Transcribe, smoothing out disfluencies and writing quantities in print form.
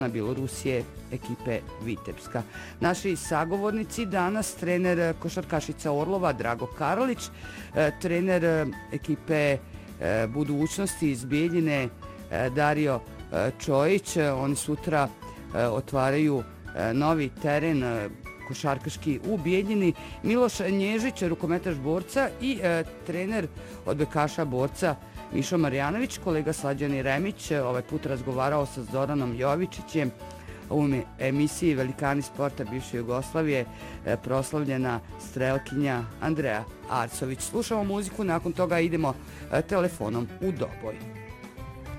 Bjelorusije ekipe Vitebska. Naši sagovornici danas trener košarkašica Orlova Drago Karlić, trener ekipe budućnosti iz Bijeljine Dario Čojić. Oni sutra otvaraju novi teren košarkaški u Bijeljini. Miloš Nježić, rukometaš Borca i trener odbojkaša Borca Mišo Marjanović. Kolega Slađani Remić ovaj put razgovarao sa Zoranom Jovičićem u emisiji Velikani sporta bivše Jugoslavije, proslavljena strelkinja Andreja Arcović. Slušamo muziku, nakon toga idemo telefonom u Doboj.